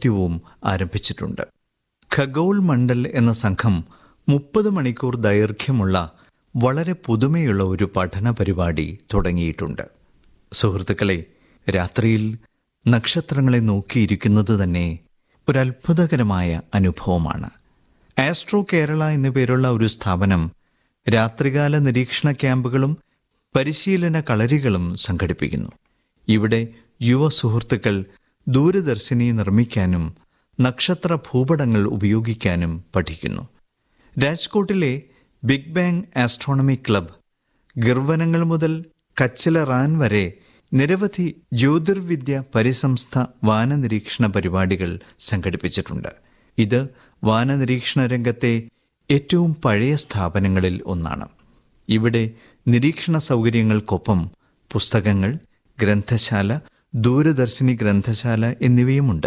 ദൗത്യവും ആരംഭിച്ചിട്ടുണ്ട്. ഖഗോൾ മണ്ഡൽ എന്ന സംഘം 30 മണിക്കൂർ ദൈർഘ്യമുള്ള വളരെ പുതുമയുള്ള ഒരു പഠന പരിപാടി തുടങ്ങിയിട്ടുണ്ട്. സുഹൃത്തുക്കളെ, രാത്രിയിൽ നക്ഷത്രങ്ങളെ നോക്കിയിരിക്കുന്നത് തന്നെ ഒരു അത്ഭുതകരമായ അനുഭവമാണ്. ആസ്ട്രോ കേരള എന്നു പേരുള്ള ഒരു സ്ഥാപനം രാത്രികാല നിരീക്ഷണ ക്യാമ്പുകളും പരിശീലന കളരികളും സംഘടിപ്പിക്കുന്നു. ഇവിടെ യുവ സുഹൃത്തുക്കൾ ദൂരദർശിനി നിർമ്മിക്കാനും നക്ഷത്ര ഭൂപടങ്ങൾ ഉപയോഗിക്കാനും പഠിക്കുന്നു. രാജ്കോട്ടിലെ ബിഗ് ബാങ് ആസ്ട്രോണമി ക്ലബ് ഗിർവനങ്ങൾ മുതൽ കച്ചില റാൻ വരെ നിരവധി ജ്യോതിർവിദ്യ പരിസംസ്ഥ വാനനിരീക്ഷണ പരിപാടികൾ സംഘടിപ്പിച്ചിട്ടുണ്ട്. ഇത് വാനനിരീക്ഷണ രംഗത്തെ ഏറ്റവും പഴയ സ്ഥാപനങ്ങളിൽ ഒന്നാണ്. ഇവിടെ നിരീക്ഷണ സൗകര്യങ്ങൾക്കൊപ്പം പുസ്തകങ്ങൾ, ഗ്രന്ഥശാല, ദൂരദർശിനി ഗ്രന്ഥശാല എന്നിവയുമുണ്ട്.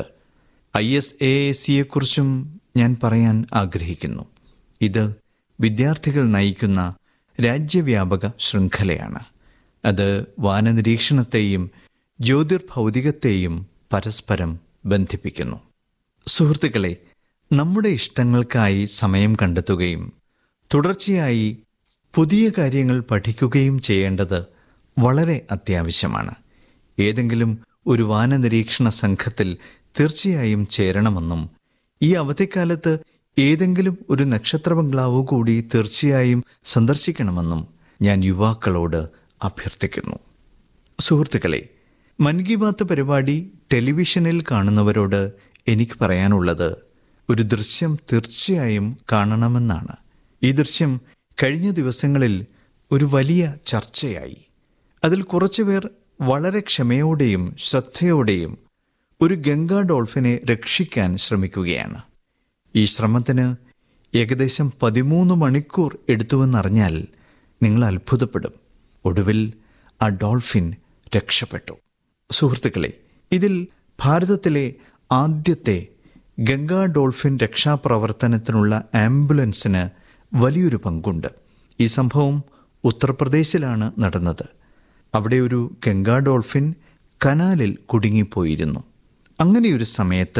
ISAACയെക്കുറിച്ചും ഞാൻ പറയാൻ ആഗ്രഹിക്കുന്നു. ഇത് വിദ്യാർത്ഥികൾ നയിക്കുന്ന രാജ്യവ്യാപക ശൃംഖലയാണ്. അത് വാനനിരീക്ഷണത്തെയും ജ്യോതിർഭൗതികത്തെയും പരസ്പരം ബന്ധിപ്പിക്കുന്നു. സുഹൃത്തുക്കളെ, നമ്മുടെ ഇഷ്ടങ്ങൾക്കായി സമയം കണ്ടെത്തുകയും തുടർച്ചയായി പുതിയ കാര്യങ്ങൾ പഠിക്കുകയും ചെയ്യേണ്ടത് വളരെ അത്യാവശ്യമാണ്. ഏതെങ്കിലും ഒരു വാനനിരീക്ഷണ സംഘത്തിൽ തീർച്ചയായും ചേരണമെന്നും ഈ അവധിക്കാലത്ത് ഏതെങ്കിലും ഒരു നക്ഷത്ര ബംഗ്ലാവ് കൂടി തീർച്ചയായും സന്ദർശിക്കണമെന്നും ഞാൻ യുവാക്കളോട് അഭ്യർത്ഥിക്കുന്നു. സുഹൃത്തുക്കളെ, മൻ കി ബാത്ത് പരിപാടി ടെലിവിഷനിൽ കാണുന്നവരോട് എനിക്ക് പറയാനുള്ളത് ഒരു ദൃശ്യം തീർച്ചയായും കാണണമെന്നാണ്. ഈ ദൃശ്യം കഴിഞ്ഞ ദിവസങ്ങളിൽ ഒരു വലിയ ചർച്ചയായി. അതിൽ കുറച്ചുപേർ വളരെ ക്ഷമയോടെയും ശ്രദ്ധയോടെയും ഒരു ഗംഗാ ഡോൾഫിനെ രക്ഷിക്കാൻ ശ്രമിക്കുകയാണ്. ഈ ശ്രമത്തിന് ഏകദേശം 13 മണിക്കൂർ എടുത്തുവെന്നറിഞ്ഞാൽ നിങ്ങൾ അത്ഭുതപ്പെടും. ഒടുവിൽ ആ ഡോൾഫിൻ രക്ഷപ്പെട്ടു. സുഹൃത്തുക്കളെ, ഇതിൽ ഭാരതത്തിലെ ആദ്യത്തെ ഗംഗാ ഡോൾഫിൻ രക്ഷാപ്രവർത്തനത്തിനുള്ള ആംബുലൻസിന് വലിയൊരു പങ്കുണ്ട്. ഈ സംഭവം ഉത്തർപ്രദേശിലാണ് നടന്നത്. അവിടെ ഒരു ഗംഗാ ഡോൾഫിൻ കനാലിൽ കുടുങ്ങിപ്പോയിരുന്നു. അങ്ങനെയൊരു സമയത്ത്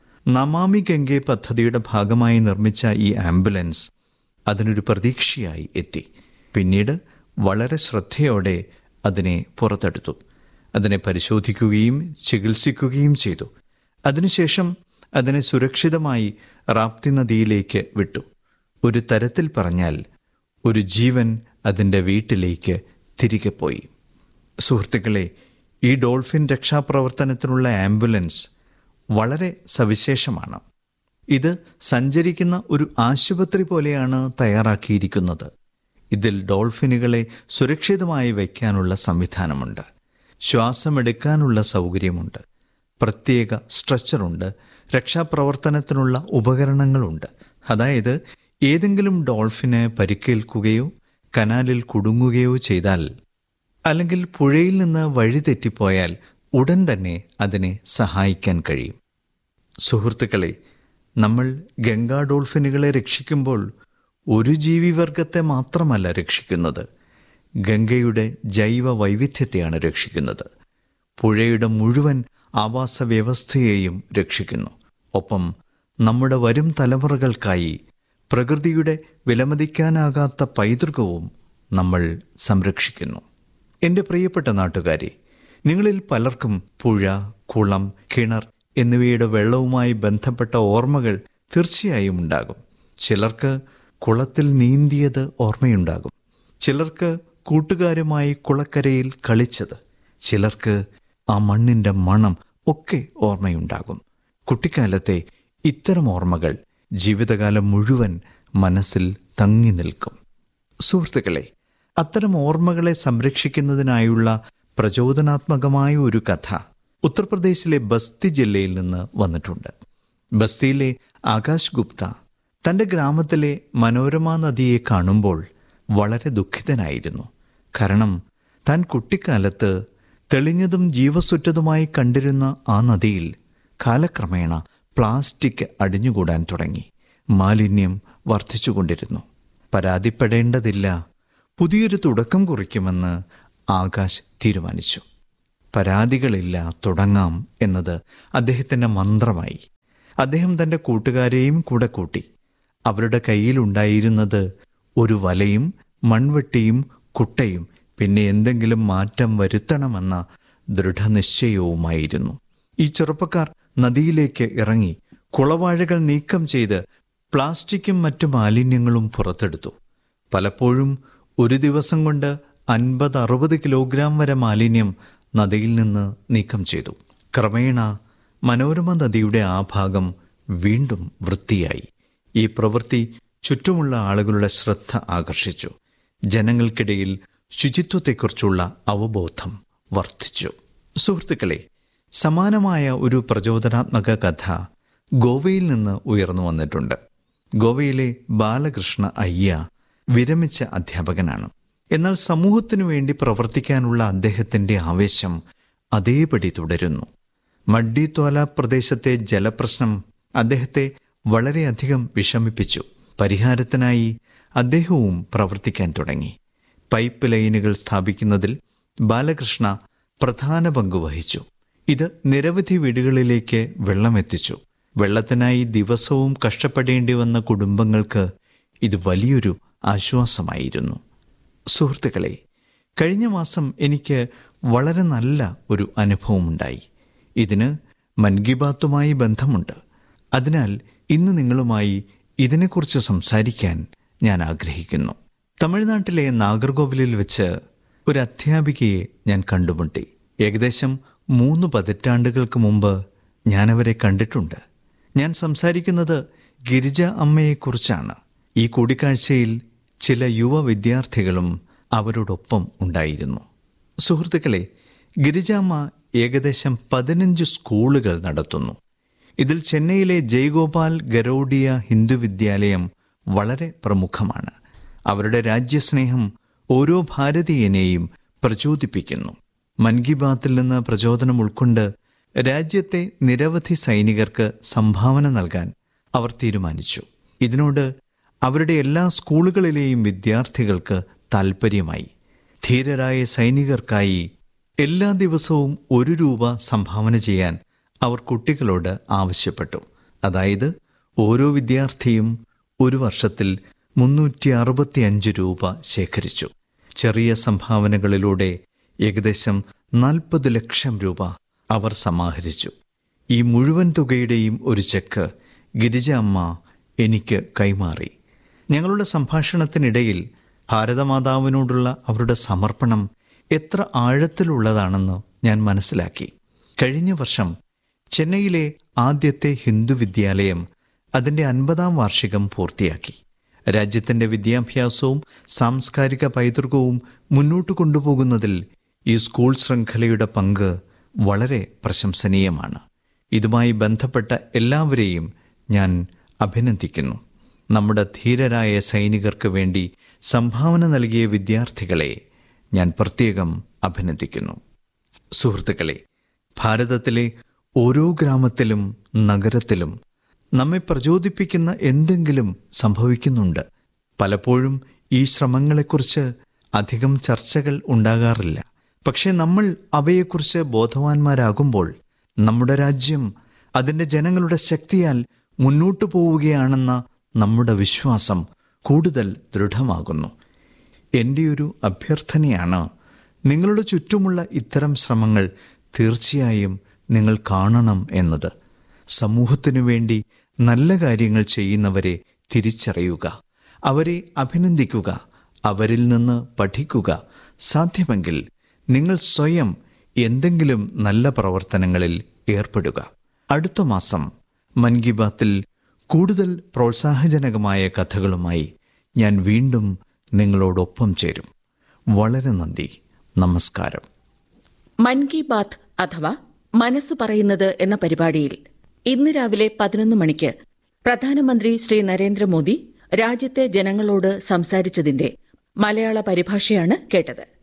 നമാമി ഗംഗെ പദ്ധതിയുടെ ഭാഗമായി നിർമ്മിച്ച ഈ ആംബുലൻസ് അതിനൊരു പ്രതീക്ഷയായി എത്തി. പിന്നീട് വളരെ ശ്രദ്ധയോടെ അതിനെ പുറത്തെടുത്തു. അതിനെ പരിശോധിക്കുകയും ചികിത്സിക്കുകയും ചെയ്തു. അതിനുശേഷം അതിനെ സുരക്ഷിതമായി റാപ്തി നദിയിലേക്ക് വിട്ടു. ഒരു തരത്തിൽ പറഞ്ഞാൽ ഒരു ജീവൻ അതിൻ്റെ വീട്ടിലേക്ക് തിരികെ പോയി. സുഹൃത്തുക്കളെ, ഈ ഡോൾഫിൻ രക്ഷാപ്രവർത്തനത്തിനുള്ള ആംബുലൻസ് വളരെ സവിശേഷമാണ്. ഇത് സഞ്ചരിക്കുന്ന ഒരു ആശുപത്രി പോലെയാണ് തയ്യാറാക്കിയിരിക്കുന്നത്. ഇതിൽ ഡോൾഫിനുകളെ സുരക്ഷിതമായി വയ്ക്കാനുള്ള സംവിധാനമുണ്ട്. ശ്വാസമെടുക്കാനുള്ള സൗകര്യമുണ്ട്. പ്രത്യേക സ്ട്രെച്ചറുണ്ട്. രക്ഷാപ്രവർത്തനത്തിനുള്ള ഉപകരണങ്ങളുണ്ട്. അതായത് ഏതെങ്കിലും ഡോൾഫിന് പരിക്കേൽക്കുകയോ കനാലിൽ കുടുങ്ങുകയോ ചെയ്താൽ, അല്ലെങ്കിൽ പുഴയിൽ നിന്ന് വഴിതെറ്റിപ്പോയാൽ ഉടൻ തന്നെ അതിനെ സഹായിക്കാൻ കഴിയും. സുഹൃത്തുക്കളെ, നമ്മൾ ഗംഗാ ഡോൾഫിനുകളെ രക്ഷിക്കുമ്പോൾ ഒരു ജീവിവർഗത്തെ മാത്രമല്ല രക്ഷിക്കുന്നത്, ഗംഗയുടെ ജൈവ വൈവിധ്യത്തെയാണ് രക്ഷിക്കുന്നത്. പുഴയുടെ മുഴുവൻ ആവാസ വ്യവസ്ഥയെയും രക്ഷിക്കുന്നു. ഒപ്പം നമ്മുടെ വരും തലമുറകൾക്കായി പ്രകൃതിയുടെ വിലമതിക്കാനാകാത്ത പൈതൃകവും നമ്മൾ സംരക്ഷിക്കുന്നു. എൻ്റെ പ്രിയപ്പെട്ട നാട്ടുകാരെ, നിങ്ങളിൽ പലർക്കും പുഴ, കുളം, കിണർ എന്നിവയുടെ വെള്ളവുമായി ബന്ധപ്പെട്ട ഓർമ്മകൾ തീർച്ചയായും ഉണ്ടാകും. ചിലർക്ക് കുളത്തിൽ നീന്തിയത് ഓർമ്മയുണ്ടാകും. ചിലർക്ക് കൂട്ടുകാരുമായി കുളക്കരയിൽ കളിച്ചത്, ചിലർക്ക് ആ മണ്ണിൻ്റെ മണം ഒക്കെ ഓർമ്മയുണ്ടാകും. കുട്ടിക്കാലത്തെ ഇത്തരം ഓർമ്മകൾ ജീവിതകാലം മുഴുവൻ മനസ്സിൽ തങ്ങി നിൽക്കും. സുഹൃത്തുക്കളെ, അത്തരം ഓർമ്മകളെ സംരക്ഷിക്കുന്നതിനായുള്ള പ്രചോദനാത്മകമായ ഒരു കഥ ഉത്തർപ്രദേശിലെ ബസ്തി ജില്ലയിൽ നിന്ന് വന്നിട്ടുണ്ട്. ബസ്തിയിലെ ആകാശ് ഗുപ്ത തൻ്റെ ഗ്രാമത്തിലെ മനോരമ നദിയെ കാണുമ്പോൾ വളരെ ദുഃഖിതനായിരുന്നു. കാരണം താൻ കുട്ടിക്കാലത്ത് തെളിഞ്ഞതും ജീവസുറ്റതുമായി കണ്ടിരുന്ന ആ നദിയിൽ കാലക്രമേണ പ്ലാസ്റ്റിക് അടിഞ്ഞുകൂടാൻ തുടങ്ങി. മാലിന്യം വർദ്ധിച്ചുകൊണ്ടിരുന്നു. പരാതിപ്പെടേണ്ടതില്ല, പുതിയൊരു തുടക്കം കുറിക്കുമെന്ന് ആകാശ് തീരുമാനിച്ചു. പരാതികളില്ല, തുടങ്ങാം എന്നത് അദ്ദേഹത്തിൻ്റെ മന്ത്രമായി. അദ്ദേഹം തൻ്റെ കൂട്ടുകാരെയും കൂടെ കൂട്ടി. അവരുടെ കയ്യിലുണ്ടായിരുന്നത് ഒരു വലയും മൺവെട്ടിയും കുട്ടയും പിന്നെ എന്തെങ്കിലും മാറ്റം വരുത്തണമെന്ന ദൃഢനിശ്ചയവുമായിരുന്നു. ഈ ചെറുപ്പക്കാർ നദിയിലേക്ക് ഇറങ്ങി കുളവാഴകൾ നീക്കം ചെയ്ത് പ്ലാസ്റ്റിക്കും മറ്റു മാലിന്യങ്ങളും പുറത്തെടുത്തു. പലപ്പോഴും ഒരു ദിവസം കൊണ്ട് 50-60 കിലോഗ്രാം വരെ മാലിന്യം നദിയിൽ നിന്ന് നീക്കം ചെയ്തു. ക്രമേണ മനോരമ നദിയുടെ ആ ഭാഗം വീണ്ടും വൃത്തിയായി. ഈ പ്രവൃത്തി ചുറ്റുമുള്ള ആളുകളുടെ ശ്രദ്ധ ആകർഷിച്ചു. ജനങ്ങൾക്കിടയിൽ ശുചിത്വത്തെക്കുറിച്ചുള്ള അവബോധം വർദ്ധിച്ചു. സുഹൃത്തുക്കളെ, സമാനമായ ഒരു പ്രചോദനാത്മക കഥ ഗോവയിൽ നിന്ന് ഉയർന്നു വന്നിട്ടുണ്ട്. ഗോവയിലെ ബാലകൃഷ്ണ അയ്യ വിരമിച്ച അധ്യാപകനാണ്. എന്നാൽ സമൂഹത്തിനു വേണ്ടി പ്രവർത്തിക്കാനുള്ള അദ്ദേഹത്തിൻ്റെ ആവേശം അതേപടി തുടരുന്നു. മഡ്ഡിത്തോല പ്രദേശത്തെ ജലപ്രശ്നം അദ്ദേഹത്തെ വളരെയധികം വിഷമിപ്പിച്ചു. പരിഹാരത്തിനായി അദ്ദേഹവും പ്രവർത്തിക്കാൻ തുടങ്ങി. പൈപ്പ് ലൈനുകൾ സ്ഥാപിക്കുന്നതിൽ ബാലകൃഷ്ണ പ്രധാന പങ്ക് വഹിച്ചു. ഇത് നിരവധി വീടുകളിലേക്ക് വെള്ളമെത്തിച്ചു. വെള്ളത്തിനായി ദിവസവും കഷ്ടപ്പെടേണ്ടി വന്ന കുടുംബങ്ങൾക്ക് ഇത് വലിയൊരു ആശ്വാസമായിരുന്നു. സുഹൃത്തുക്കളെ, കഴിഞ്ഞ മാസം എനിക്ക് വളരെ നല്ല ഒരു അനുഭവമുണ്ടായി. ഇതിന് മൻ കി ബാത്തുമായി ബന്ധമുണ്ട്. അതിനാൽ ഇന്ന് നിങ്ങളുമായി ഇതിനെക്കുറിച്ച് സംസാരിക്കാൻ ഞാൻ ആഗ്രഹിക്കുന്നു. തമിഴ്നാട്ടിലെ നാഗർകോവിലിൽ വെച്ച് ഒരു അധ്യാപികയെ ഞാൻ കണ്ടുമുട്ടി. ഏകദേശം 3 പതിറ്റാണ്ടുകൾക്ക് മുമ്പ് ഞാനവരെ കണ്ടിട്ടുണ്ട്. ഞാൻ സംസാരിക്കുന്നത് ഗിരിജ അമ്മയെക്കുറിച്ചാണ്. ഈ കൂടിക്കാഴ്ചയിൽ ചില യുവ വിദ്യാർത്ഥികളും അവരോടൊപ്പം ഉണ്ടായിരുന്നു. സുഹൃത്തുക്കളെ, ഗിരിജ അമ്മ ഏകദേശം 15 സ്കൂളുകൾ നടത്തുന്നു. ഇതിൽ ചെന്നൈയിലെ ജയ്ഗോപാൽ ഗരോഡിയ ഹിന്ദു വിദ്യാലയം വളരെ പ്രമുഖമാണ്. അവരുടെ രാജ്യസ്നേഹം ഓരോ ഭാരതീയനെയും പ്രചോദിപ്പിക്കുന്നു. മൻ കി ബാത്തിൽ നിന്ന് പ്രചോദനം ഉൾക്കൊണ്ട് രാജ്യത്തെ നിരവധി സൈനികർക്ക് സംഭാവന നൽകാൻ അവർ തീരുമാനിച്ചു. ഇതിനോട് അവരുടെ എല്ലാ സ്കൂളുകളിലെയും വിദ്യാർത്ഥികൾക്ക് താൽപ്പര്യമായി. ധീരരായ സൈനികർക്കായി എല്ലാ ദിവസവും 1 രൂപ സംഭാവന ചെയ്യാൻ അവർ കുട്ടികളോട് ആവശ്യപ്പെട്ടു. അതായത് ഓരോ വിദ്യാർത്ഥിയും ഒരു വർഷത്തിൽ 365 രൂപ ശേഖരിച്ചു. ചെറിയ സംഭാവനകളിലൂടെ ഏകദേശം 40 ലക്ഷം രൂപ അവർ സമാഹരിച്ചു. ഈ മുഴുവൻ തുകയുടെയും ഒരു ചെക്ക് ഗിരിജ അമ്മ എനിക്ക് കൈമാറി. ഞങ്ങളുടെ സംഭാഷണത്തിനിടയിൽ ഭാരതമാതാവിനോടുള്ള അവരുടെ സമർപ്പണം എത്ര ആഴത്തിലുള്ളതാണെന്ന് ഞാൻ മനസ്സിലാക്കി. കഴിഞ്ഞ വർഷം ചെന്നൈയിലെ ആദ്യത്തെ ഹിന്ദു വിദ്യാലയം അതിൻ്റെ 50-ാം വാർഷികം പൂർത്തിയാക്കി. രാജ്യത്തിൻ്റെ വിദ്യാഭ്യാസവും സാംസ്കാരിക പൈതൃകവും മുന്നോട്ട് കൊണ്ടുപോകുന്നതിൽ ഈ സ്കൂൾ ശൃംഖലയുടെ പങ്ക് വളരെ പ്രശംസനീയമാണ്. ഇതുമായി ബന്ധപ്പെട്ട എല്ലാവരെയും ഞാൻ അഭിനന്ദിക്കുന്നു. നമ്മുടെ ധീരരായ സൈനികർക്ക് വേണ്ടി സംഭാവന നൽകിയ വിദ്യാർത്ഥികളെ ഞാൻ പ്രത്യേകം അഭിനന്ദിക്കുന്നു. സുഹൃത്തുക്കളെ, ഭാരതത്തിലെ ഓരോ ഗ്രാമത്തിലും നഗരത്തിലും നമ്മെ പ്രചോദിപ്പിക്കുന്ന എന്തെങ്കിലും സംഭവിക്കുന്നുണ്ട്. പലപ്പോഴും ഈ ശ്രമങ്ങളെക്കുറിച്ച് അധികം ചർച്ചകൾ ഉണ്ടാകാറില്ല. പക്ഷേ നമ്മൾ അവയെക്കുറിച്ച് ബോധവാന്മാരാകുമ്പോൾ നമ്മുടെ രാജ്യം അതിൻ്റെ ജനങ്ങളുടെ ശക്തിയാൽ മുന്നോട്ടു പോവുകയാണെന്ന നമ്മുടെ വിശ്വാസം കൂടുതൽ ദൃഢമാകുന്നു. എൻ്റെ ഒരു അഭ്യർത്ഥനയാണ്, നിങ്ങളുടെ ചുറ്റുമുള്ള ഇത്തരം ശ്രമങ്ങൾ തീർച്ചയായും നിങ്ങൾ കാണണം എന്നത്. സമൂഹത്തിനു വേണ്ടി നല്ല കാര്യങ്ങൾ ചെയ്യുന്നവരെ തിരിച്ചറിയുക, അവരെ അഭിനന്ദിക്കുക, അവരിൽ നിന്ന് പഠിക്കുക. സാധ്യമെങ്കിൽ നിങ്ങൾ സ്വയം എന്തെങ്കിലും നല്ല പ്രവർത്തനങ്ങളിൽ ഏർപ്പെടുക. അടുത്ത മാസം മൻ കി ബാത്തിൽ കൂടുതൽ പ്രോത്സാഹജനകമായ കഥകളുമായി ഞാൻ വീണ്ടും നിങ്ങളോടൊപ്പം ചേരും. വളരെ നന്ദി. നമസ്കാരം. മൻ കി ബാത്ത് അഥവാ മനസ്സ് പറയുന്നത് എന്ന പരിപാടിയിൽ ഇന്ന് രാവിലെ 11 മണിക്ക് പ്രധാനമന്ത്രി ശ്രീ നരേന്ദ്രമോദി രാജ്യത്തെ ജനങ്ങളോട് സംസാരിച്ചതിന്റെ മലയാള പരിഭാഷയാണ് കേട്ടത്.